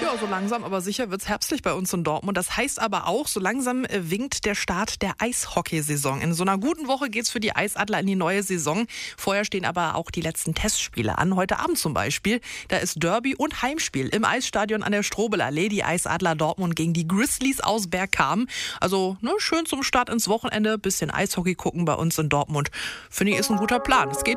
Ja, so langsam, aber sicher wird's herbstlich bei uns in Dortmund. Das heißt aber auch, so langsam winkt der Start der Eishockeysaison. In so einer guten Woche geht's für die Eisadler in die neue Saison. Vorher stehen aber auch die letzten Testspiele an. Heute Abend zum Beispiel. Da ist Derby und Heimspiel im Eisstadion an der Strobelallee. Die Eisadler Dortmund gegen die Grizzlies aus Bergkamen. Also schön zum Start ins Wochenende. Bisschen Eishockey gucken bei uns in Dortmund. Finde ich, ist ein guter Plan. Es geht